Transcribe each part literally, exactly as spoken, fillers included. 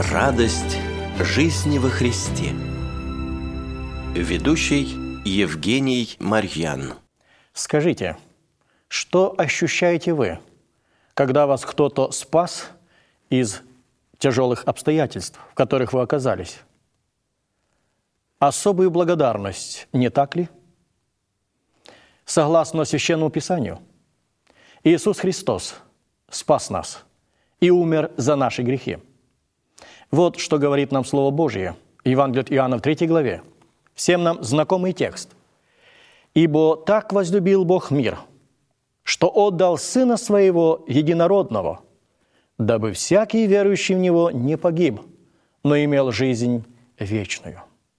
Радость жизни во Христе. Ведущий Евгений Марьян. Скажите, что ощущаете вы, когда вас кто-то спас из тяжелых обстоятельств, в которых вы оказались? Особую благодарность, не так ли? Согласно Священному Писанию, Иисус Христос спас нас и умер за наши грехи. Вот что говорит нам Слово Божие, Евангелие от Иоанна в третьей главе. Всем нам знакомый текст. «Ибо так возлюбил Бог мир, что отдал Сына Своего Единородного, дабы всякий верующий в Него не погиб, но имел жизнь вечную».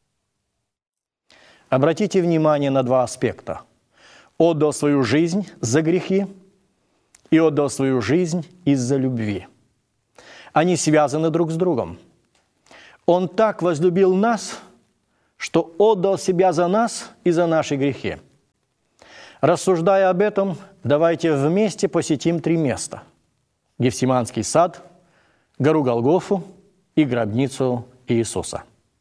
Обратите внимание на два аспекта. Отдал свою жизнь за грехи и отдал свою жизнь из-за любви. Они связаны друг с другом. Он так возлюбил нас, что отдал себя за нас и за наши грехи. Рассуждая об этом, давайте вместе посетим три места: Гефсиманский сад, гору Голгофу и гробницу Иисуса.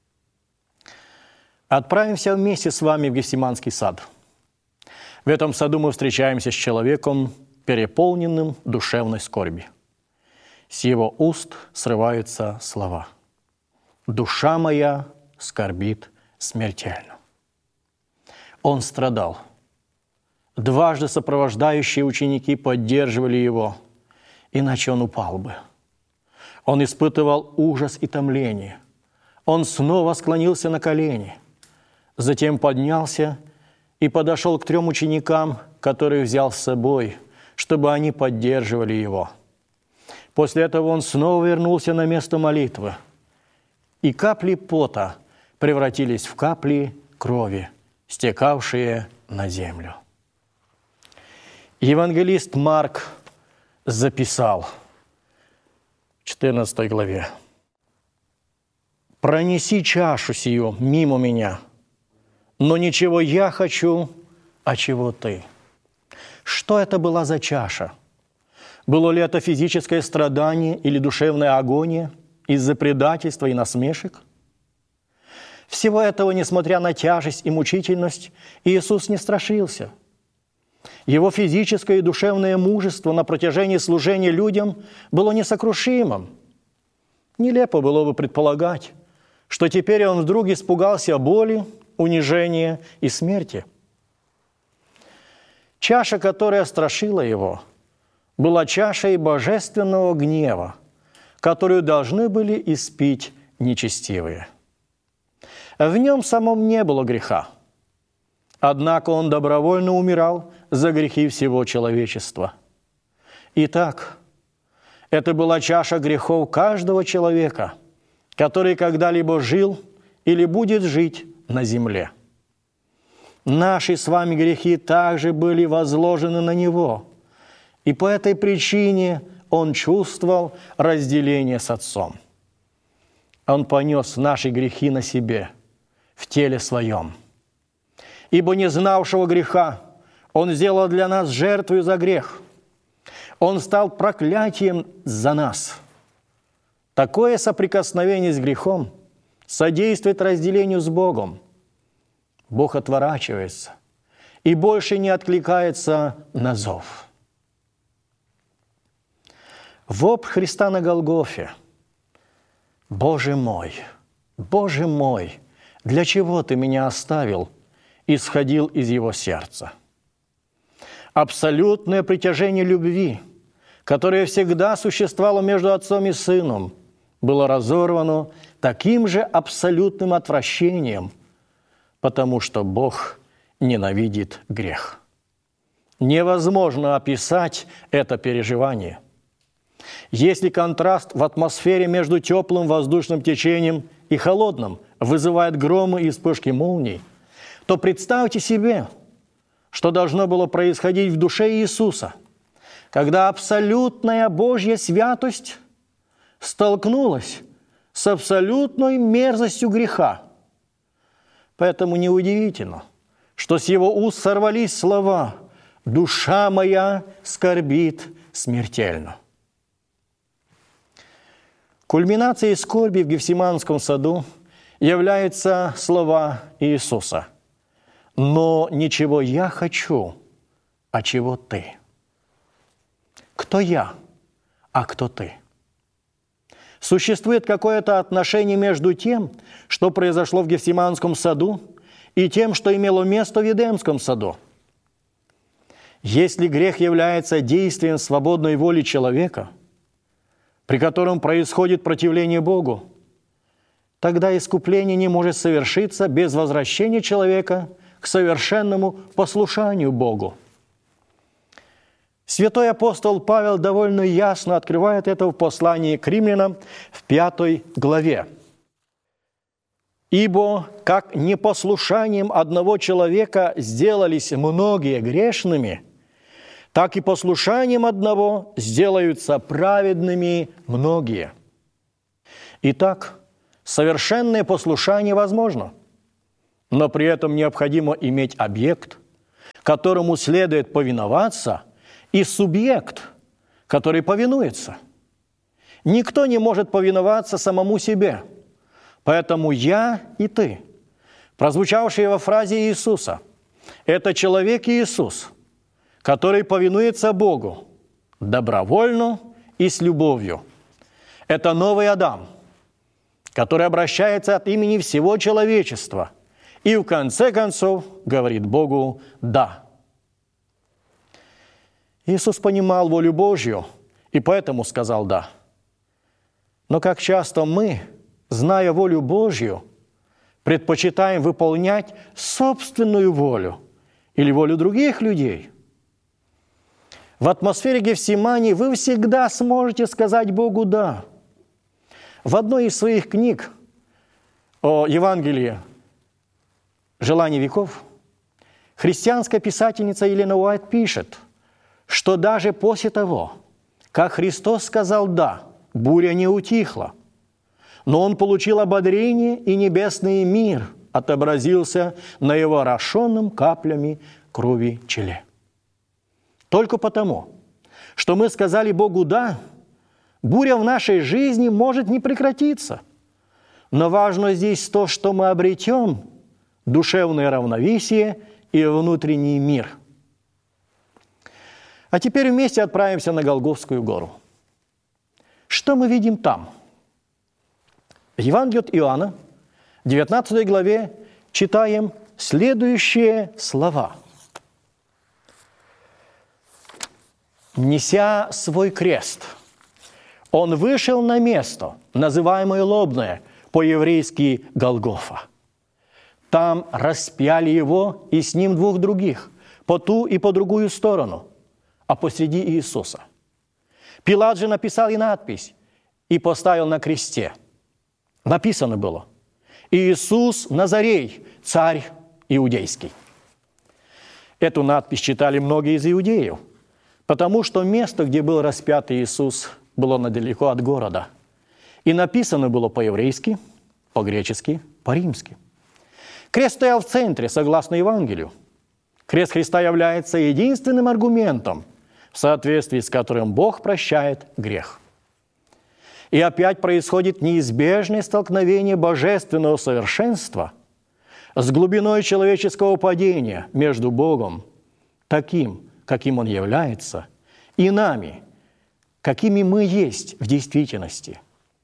Отправимся вместе с вами в Гефсиманский сад. В этом саду мы встречаемся с человеком, переполненным душевной скорби. С его уст срываются слова: «Душа моя скорбит смертельно». Он страдал. Дважды сопровождающие ученики поддерживали его, иначе он упал бы. Он испытывал ужас и томление. Он снова склонился на колени, затем поднялся и подошел к трем ученикам, которые взял с собой, чтобы они поддерживали его. После этого он снова вернулся на место молитвы, и капли пота превратились в капли крови, стекавшие на землю. Евангелист Марк записал в четырнадцатой главе: «Пронеси чашу сию мимо меня, но не чего я хочу, а чего ты». Что это была за чаша? Было ли это физическое страдание или душевная агония из-за предательства и насмешек? Всего этого, несмотря на тяжесть и мучительность, Иисус не страшился. Его физическое и душевное мужество на протяжении служения людям было несокрушимым. Нелепо было бы предполагать, что теперь он вдруг испугался боли, унижения и смерти. Чаша, которая страшила его, была чашей божественного гнева, которую должны были испить нечестивые. В нем самом не было греха, однако он добровольно умирал за грехи всего человечества. Итак, это была чаша грехов каждого человека, который когда-либо жил или будет жить на земле. Наши с вами грехи также были возложены на Него, и по этой причине Он чувствовал разделение с Отцом. Он понес наши грехи на себе, в теле Своем. Ибо не знавшего греха Он сделал для нас жертву за грех. Он стал проклятием за нас. Такое соприкосновение с грехом содействует разделению с Богом. Бог отворачивается и больше не откликается на зов. Вопль Христа на Голгофе: «Боже мой, Боже мой, для чего Ты меня оставил?» исходил из Его сердца. Абсолютное притяжение любви, которое всегда существовало между Отцом и Сыном, было разорвано таким же абсолютным отвращением, потому что Бог ненавидит грех. Невозможно описать это переживание. Если контраст в атмосфере между теплым воздушным течением и холодным вызывает громы и вспышки молний, то представьте себе, что должно было происходить в душе Иисуса, когда абсолютная Божья святость столкнулась с абсолютной мерзостью греха. Поэтому неудивительно, что с Его уст сорвались слова: «Душа моя скорбит смертельно». Кульминацией скорби в Гефсиманском саду являются слова Иисуса: «Но ничего я хочу, а чего ты». Кто я, а кто ты? Существует какое-то отношение между тем, что произошло в Гефсиманском саду, и тем, что имело место в Едемском саду. Если грех является действием свободной воли человека, при котором происходит противление Богу, тогда искупление не может совершиться без возвращения человека к совершенному послушанию Богу. Святой апостол Павел довольно ясно открывает это в послании к римлянам в пятой главе. «Ибо как непослушанием одного человека сделались многие грешными, так и послушанием одного сделаются праведными многие». Итак, совершенное послушание возможно, но при этом необходимо иметь объект, которому следует повиноваться, и субъект, который повинуется. Никто не может повиноваться самому себе. Поэтому я и ты, прозвучавшие во фразе Иисуса, это человек Иисус, который повинуется Богу добровольно и с любовью. Это новый Адам, который обращается от имени всего человечества и в конце концов говорит Богу «да». Иисус понимал волю Божью и поэтому сказал «да». Но как часто мы, зная волю Божью, предпочитаем выполнять собственную волю или волю других людей. В атмосфере Гефсимании вы всегда сможете сказать Богу «да». В одной из своих книг о Евангелии «Желание веков» христианская писательница Елена Уайт пишет, что даже после того, как Христос сказал «да», буря не утихла, но Он получил ободрение, и небесный мир отобразился на Его орошенном каплями крови челе. Только потому, что мы сказали Богу «да», буря в нашей жизни может не прекратиться. Но важно здесь то, что мы обретем душевное равновесие и внутренний мир. А теперь вместе отправимся на Голгофскую гору. Что мы видим там? В Евангелии от Иоанна, девятнадцатой главе, читаем следующие слова. «Неся свой крест, он вышел на место, называемое Лобное, по-еврейски Голгофа. Там распяли его и с ним двух других, по ту и по другую сторону, а посреди Иисуса. Пилат же написал и надпись, и поставил на кресте. Написано было: «Иисус Назарей, царь иудейский». Эту надпись читали многие из иудеев, потому что место, где был распят Иисус, было недалеко от города. И написано было по-еврейски, по-гречески, по-римски. Крест стоял в центре, согласно Евангелию. Крест Христа является единственным аргументом, в соответствии с которым Бог прощает грех. И опять происходит неизбежное столкновение божественного совершенства с глубиной человеческого падения между Богом, таким, каким Он является, и нами, какими мы есть в действительности.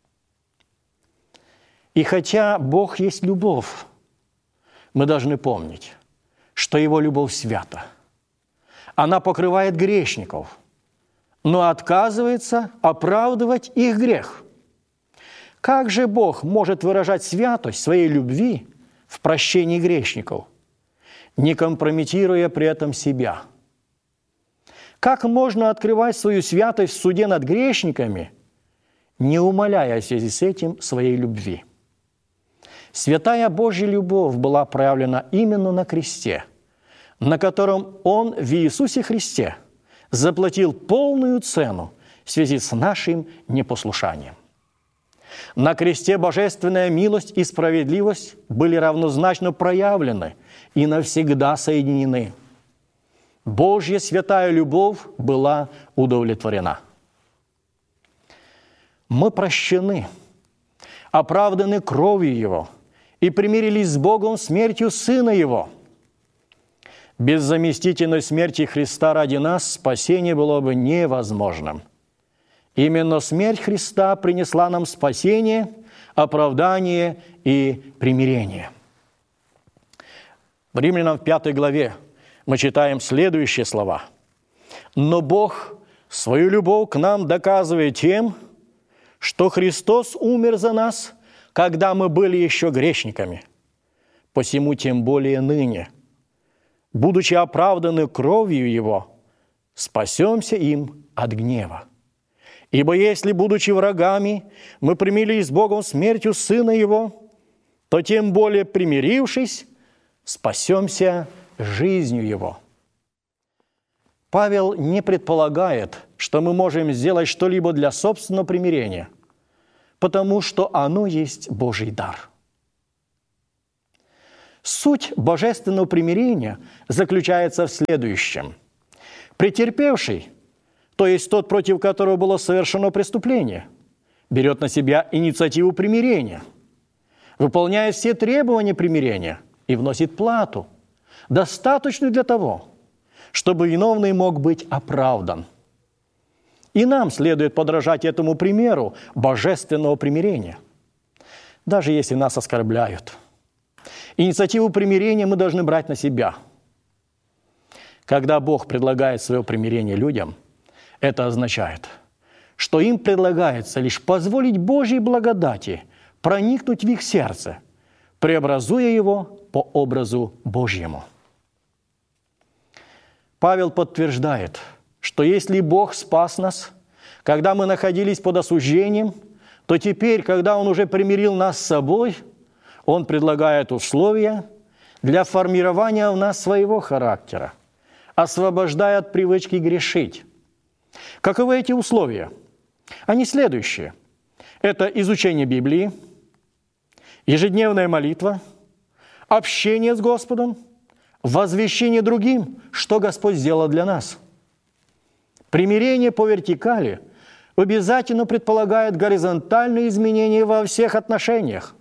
И хотя Бог есть любовь, мы должны помнить, что Его любовь свята. Она покрывает грешников, но отказывается оправдывать их грех. Как же Бог может выражать святость своей любви в прощении грешников, не компрометируя при этом себя? Как можно открывать свою святость в суде над грешниками, не умаляя в связи с этим своей любви? Святая Божья любовь была проявлена именно на кресте, на котором Он в Иисусе Христе заплатил полную цену в связи с нашим непослушанием. На кресте божественная милость и справедливость были равнозначно проявлены и навсегда соединены. Божья святая любовь была удовлетворена. мы прощены, оправданы кровью Его и примирились с Богом смертью Сына Его. Без заместительной смерти Христа ради нас спасение было бы невозможным. Именно смерть Христа принесла нам спасение, оправдание и примирение. В Римлянам в пятой главе мы читаем следующие слова. «Но Бог свою любовь к нам доказывает тем, что Христос умер за нас, когда мы были еще грешниками. Посему тем более ныне, будучи оправданы кровью Его, спасемся им от гнева. Ибо если, будучи врагами, мы примирились с Богом смертью Сына Его, то тем более, примирившись, спасемся жизнью Его». Павел не предполагает, что мы можем сделать что-либо для собственного примирения, потому что оно есть Божий дар. Суть божественного примирения заключается в следующем. Претерпевший, то есть тот, против которого было совершено преступление, берет на себя инициативу примирения, выполняет все требования примирения и вносит плату, достаточную для того, чтобы виновный мог быть оправдан. И нам следует подражать этому примеру божественного примирения, даже если нас оскорбляют. Инициативу примирения мы должны брать на себя. Когда Бог предлагает свое примирение людям, это означает, что им предлагается лишь позволить Божьей благодати проникнуть в их сердце, преобразуя его по образу Божьему. Павел подтверждает, что если Бог спас нас, когда мы находились под осуждением, то теперь, когда Он уже примирил нас с собой, Он предлагает условия для формирования в нас своего характера, освобождая от привычки грешить. Каковы эти условия? Они следующие. Это изучение Библии, ежедневная молитва, общение с Господом, возвещение другим, что Господь сделал для нас. Примирение по вертикали обязательно предполагает горизонтальные изменения во всех отношениях.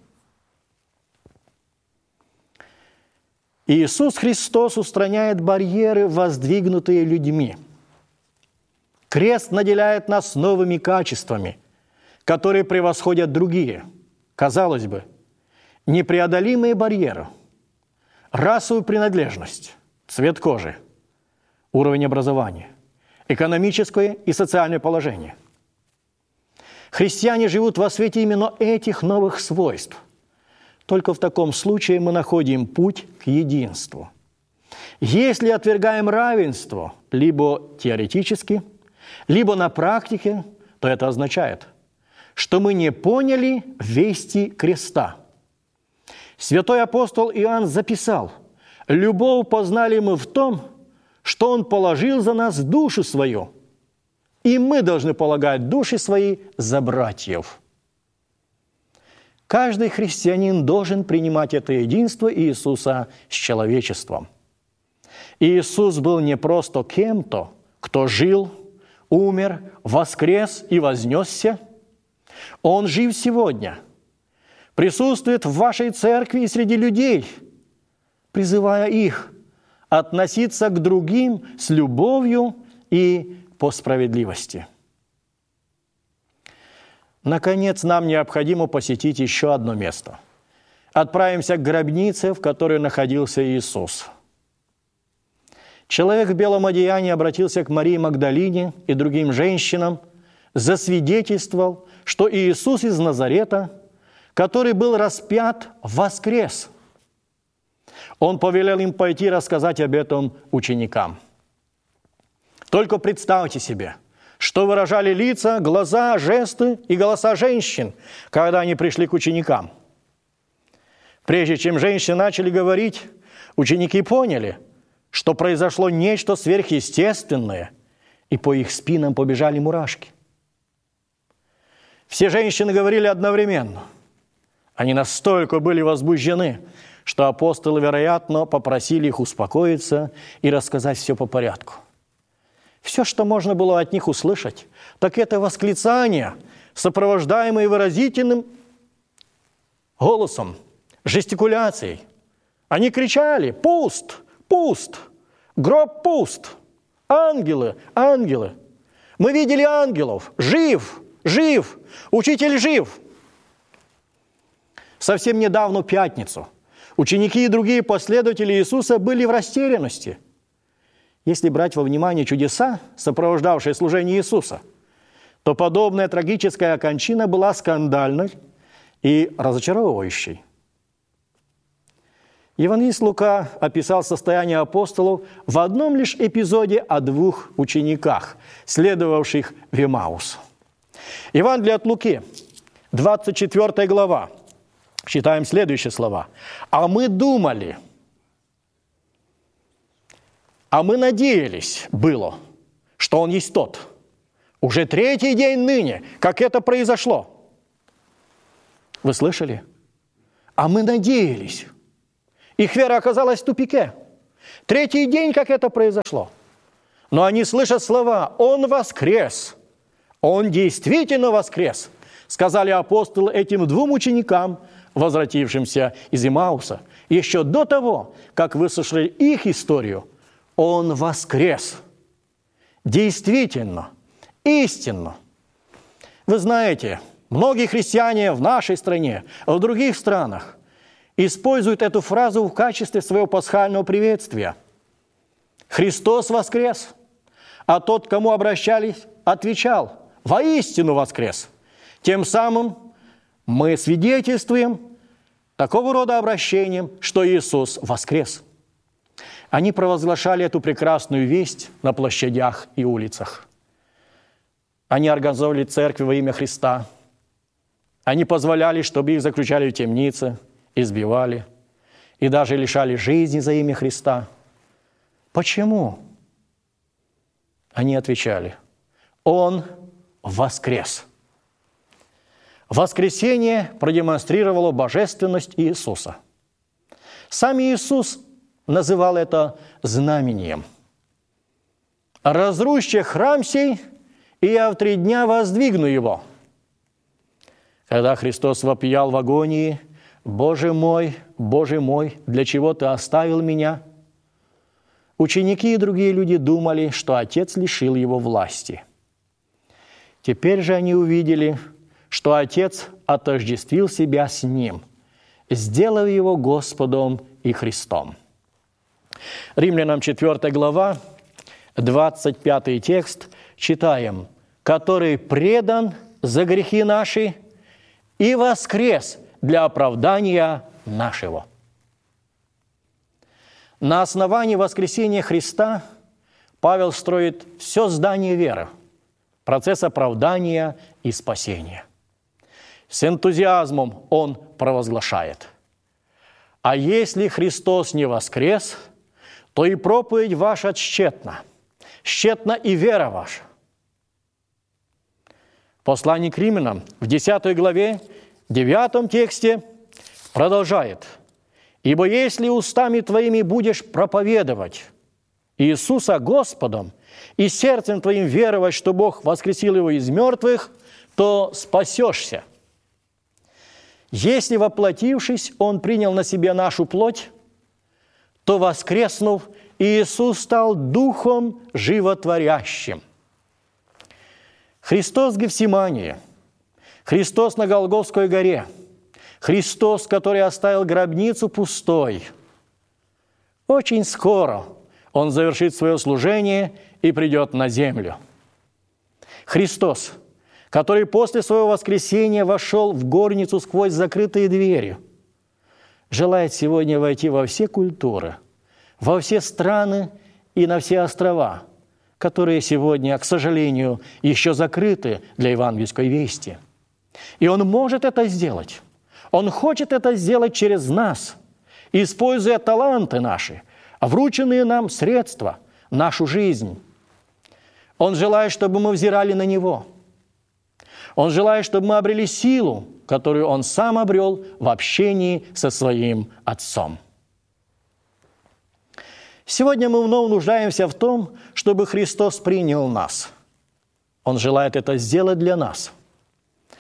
Иисус Христос устраняет барьеры, воздвигнутые людьми. Крест наделяет нас новыми качествами, которые превосходят другие. Казалось бы, непреодолимые барьеры. Расовую принадлежность, цвет кожи, уровень образования, экономическое и социальное положение. Христиане живут во свете именно этих новых свойств. Только в таком случае мы находим путь к единству. Если отвергаем равенство либо теоретически, либо на практике, то это означает, что мы не поняли вести креста. Святой апостол Иоанн записал: «Любовь познали мы в том, что Он положил за нас душу свою, и мы должны полагать души свои за братьев». Каждый христианин должен принимать это единство Иисуса с человечеством. Иисус был не просто кем-то, кто жил, умер, воскрес и вознесся. Он жив сегодня, присутствует в вашей церкви и среди людей, призывая их относиться к другим с любовью и по справедливости. Наконец, нам необходимо посетить еще одно место. Отправимся к гробнице, в которой находился Иисус. Человек в белом одеянии обратился к Марии Магдалине и другим женщинам, засвидетельствовал, что Иисус из Назарета, который был распят, воскрес. Он повелел им пойти рассказать об этом ученикам. Только представьте себе, что выражали лица, глаза, жесты и голоса женщин, когда они пришли к ученикам. Прежде чем женщины начали говорить, ученики поняли, что произошло нечто сверхъестественное, и по их спинам побежали мурашки. Все женщины говорили одновременно. Они настолько были возбуждены, что апостолы, вероятно, попросили их успокоиться и рассказать все по порядку. Все, что можно было от них услышать, так это восклицание, сопровождаемые выразительным голосом, жестикуляцией. Они кричали: «Пуст! Пуст! Гроб пуст! Ангелы! Ангелы! Мы видели ангелов! Жив! Жив! Учитель жив!» Совсем недавно, в пятницу, ученики и другие последователи Иисуса были в растерянности. Если брать во внимание чудеса, сопровождавшие служение Иисуса, то подобная трагическая кончина была скандальной и разочаровывающей. Евангелист Лука описал состояние апостолов в одном лишь эпизоде о двух учениках, следовавших в Эмаус. Евангелие от Луки, двадцать четвёртая глава. Читаем следующие слова. «А мы думали, а мы надеялись, было, что Он есть тот. Уже третий день ныне, как это произошло». Вы слышали? «А мы надеялись». Их вера оказалась в тупике. Третий день, как это произошло. Но они слышат слова: «Он воскрес! Он действительно воскрес!» Сказали апостолы этим двум ученикам, возвратившимся из Эмауса, еще до того, как выслушали их историю. Он воскрес! Действительно, истинно. Вы знаете, многие христиане в нашей стране, а в других странах используют эту фразу в качестве своего пасхального приветствия. «Христос воскрес!» А тот, к кому обращались, отвечал: «Воистину воскрес!» Тем самым мы свидетельствуем такого рода обращением, что Иисус воскрес. Они провозглашали эту прекрасную весть на площадях и улицах. Они организовывали церкви во имя Христа. Они позволяли, чтобы их заключали в темнице, избивали и даже лишали жизни за имя Христа. Почему? Они отвечали: Он воскрес. Воскресение продемонстрировало божественность Иисуса. Сам Иисус называл это знамением. «Разрушьте храм сей, и я в три дня воздвигну его». Когда Христос вопиял в агонии: «Боже мой, Боже мой, для чего Ты оставил меня?», ученики и другие люди думали, что Отец лишил Его власти. Теперь же они увидели, что Отец отождествил себя с Ним, сделав Его Господом и Христом. Римлянам четвёртая глава, двадцать пятый текст, читаем: «Который предан за грехи наши и воскрес для оправдания нашего». На основании воскресения Христа Павел строит все здание веры, процесс оправдания и спасения. С энтузиазмом он провозглашает: «А если Христос не воскрес, то и проповедь ваша тщетна, тщетна и вера ваша». Послание к Римлянам в десятой главе, девятом тексте продолжает: «Ибо если устами твоими будешь проповедовать Иисуса Господом и сердцем твоим веровать, что Бог воскресил Его из мертвых, то спасешься. Если, воплотившись, Он принял на себя нашу плоть, то, воскреснув, Иисус стал Духом животворящим». Христос в Гефсимании, Христос на Голгофской горе, Христос, который оставил гробницу пустой. Очень скоро Он завершит свое служение и придет на землю. Христос, который после своего воскресения вошел в горницу сквозь закрытые двери, желает сегодня войти во все культуры, во все страны и на все острова, которые сегодня, к сожалению, еще закрыты для евангельской вести. И Он может это сделать. Он хочет это сделать через нас, используя таланты наши, врученные нам средства, нашу жизнь. Он желает, чтобы мы взирали на Него. Он желает, чтобы мы обрели силу, которую Он сам обрел в общении со Своим Отцом. Сегодня мы вновь нуждаемся в том, чтобы Христос принял нас. Он желает это сделать для нас.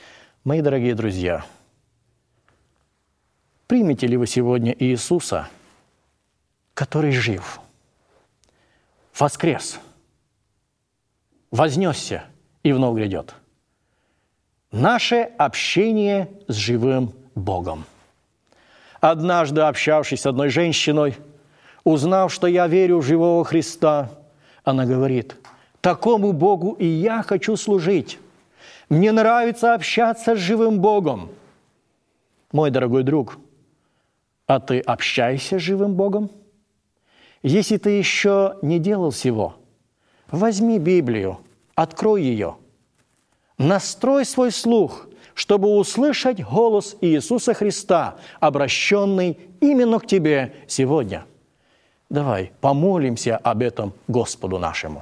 Мои дорогие друзья, примете ли вы сегодня Иисуса, который жив, воскрес, вознесся и вновь грядет? Наше общение с живым Богом. Однажды, общавшись с одной женщиной, узнав, что я верю в живого Христа, она говорит: «Такому Богу и я хочу служить. Мне нравится общаться с живым Богом». Мой дорогой друг, а ты общаешься с живым Богом? Если ты еще не делал всего, возьми Библию, открой ее, настрой свой слух, чтобы услышать голос Иисуса Христа, обращенный именно к тебе сегодня. Давай помолимся об этом Господу нашему.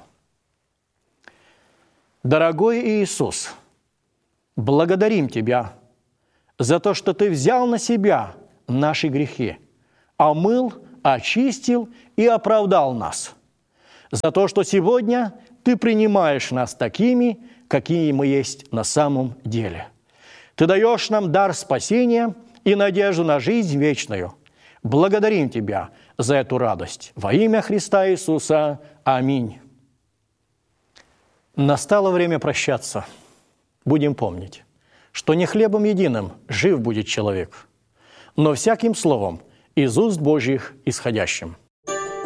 Дорогой Иисус, благодарим Тебя за то, что Ты взял на себя наши грехи, омыл, очистил и оправдал нас. За то, что сегодня Ты принимаешь нас такими, какие мы есть на самом деле. Ты даешь нам дар спасения и надежду на жизнь вечную. Благодарим Тебя за эту радость. Во имя Христа Иисуса. Аминь. Настало время прощаться. Будем помнить, что не хлебом единым жив будет человек, но всяким словом из уст Божьих исходящим.